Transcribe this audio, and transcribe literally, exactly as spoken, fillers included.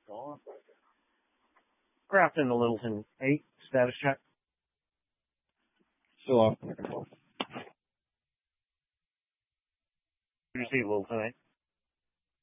Craft into Littleton eight, status check. Still off under control. Receive Littleton eight.